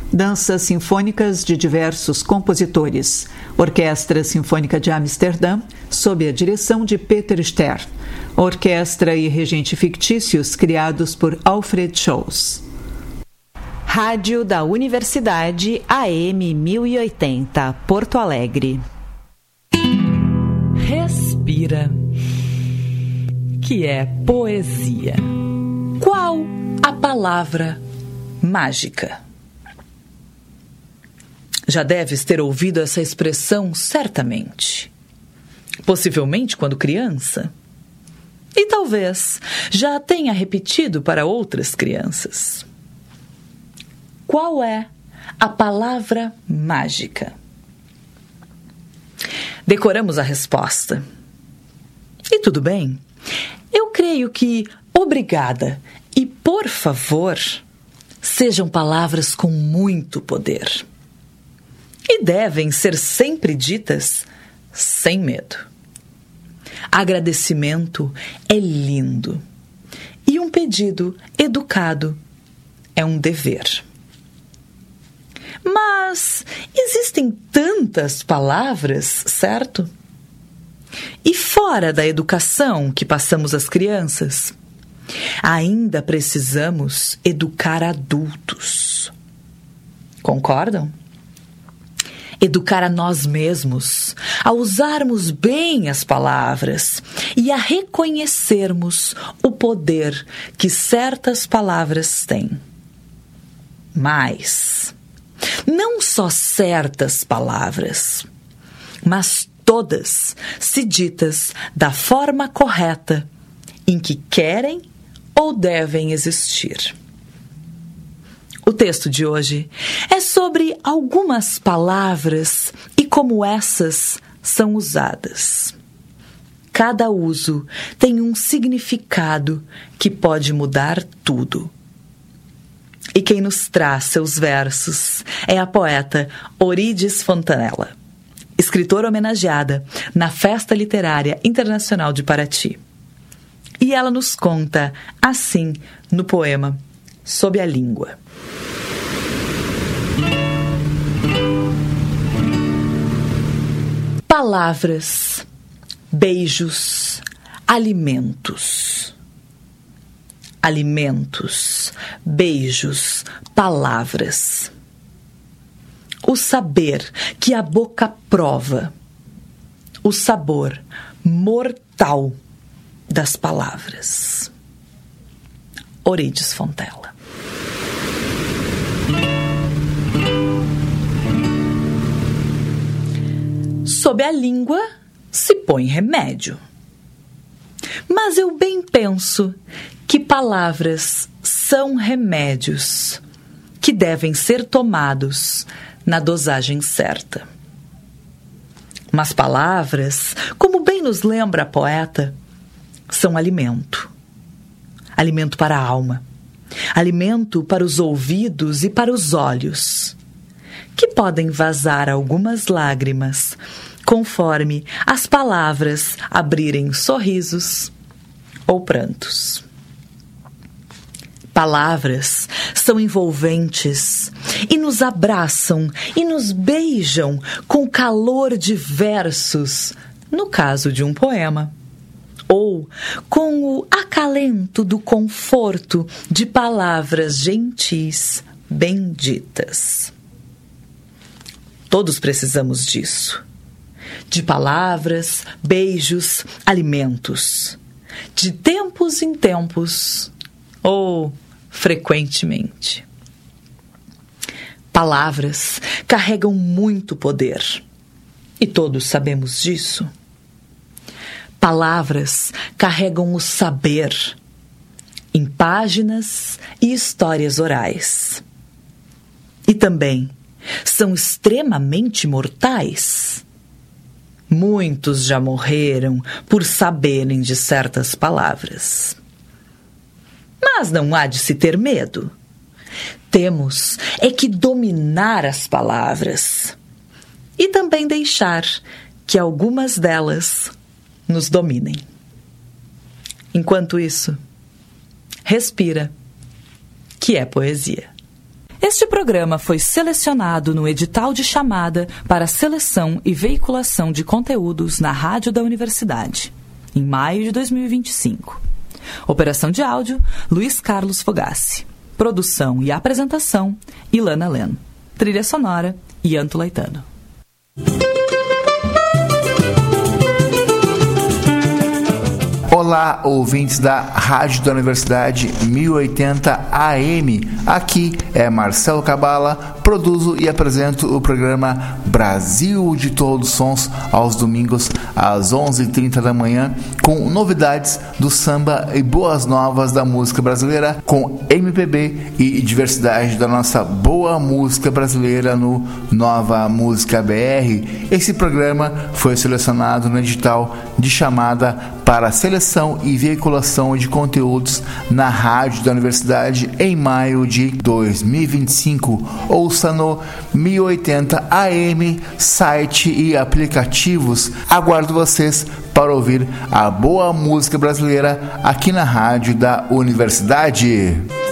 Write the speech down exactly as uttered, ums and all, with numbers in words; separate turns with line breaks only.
Danças sinfônicas de diversos compositores. Orquestra Sinfônica de Amsterdã, sob a direção de Peter Stern. Orquestra e regente fictícios criados por Alfred Scholz.
Rádio da Universidade A M mil e oitenta, Porto Alegre.
Respira, que é poesia. Qual a palavra mágica? Já deves ter ouvido essa expressão certamente. Possivelmente quando criança. E talvez já a tenha repetido para outras crianças. Qual é a palavra mágica? Decoramos a resposta. E tudo bem. Eu creio que obrigada e por favor sejam palavras com muito poder. E devem ser sempre ditas sem medo. Agradecimento é lindo. E um pedido educado é um dever. Mas existem tantas palavras, certo? E fora da educação que passamos às crianças, ainda precisamos educar adultos. Concordam? Educar a nós mesmos, a usarmos bem as palavras e a reconhecermos o poder que certas palavras têm. Mas não só certas palavras, mas todas se ditas da forma correta em que querem ou devem existir. O texto de hoje é sobre algumas palavras e como essas são usadas. Cada uso tem um significado que pode mudar tudo. E quem nos traz seus versos é a poeta Orides Fontanella, escritora homenageada na Festa Literária Internacional de Paraty. E ela nos conta assim no poema Sob a Língua. Palavras, beijos, alimentos. Alimentos, beijos, palavras. O saber que a boca prova. O sabor mortal das palavras. Orides Fontanella. Sob a língua se põe remédio. Mas eu bem penso que palavras são remédios que devem ser tomados na dosagem certa. Mas palavras, como bem nos lembra a poeta, são alimento. Alimento para a alma. Alimento para os ouvidos e para os olhos, que podem vazar algumas lágrimas conforme as palavras abrirem sorrisos ou prantos. Palavras são envolventes e nos abraçam e nos beijam com calor de versos, no caso de um poema, ou com o acalento do conforto de palavras gentis, benditas. Todos precisamos disso. De palavras, beijos, alimentos. De tempos em tempos, ou frequentemente. Palavras carregam muito poder, e todos sabemos disso. Palavras carregam o saber em páginas e histórias orais. E também são extremamente mortais. Muitos já morreram por saberem de certas palavras. Mas não há de se ter medo. Temos é que dominar as palavras e também deixar que algumas delas nos dominem. Enquanto isso, respira, que é poesia. Este programa foi selecionado no edital de chamada para seleção e veiculação de conteúdos na Rádio da Universidade, em maio de dois mil e vinte e cinco. Operação de áudio, Luiz Carlos Fogassi. Produção e apresentação, Ilana Len. Trilha sonora, Ian Tulaitano.
Olá, ouvintes da Rádio da Universidade mil e oitenta A M. Aqui é Marcelo Cabala, produzo e apresento o programa Brasil de Todos os Sons aos domingos às onze e trinta da manhã, com novidades do samba e boas novas da música brasileira, com M P B e diversidade da nossa boa música brasileira no Nova Música B R. Esse programa foi selecionado no edital de chamada para seleção e veiculação de conteúdos na Rádio da Universidade em maio de dois mil e vinte e cinco. Ouça no mil e oitenta A M, site e aplicativos. Aguardo vocês para ouvir a boa música brasileira aqui na Rádio da Universidade.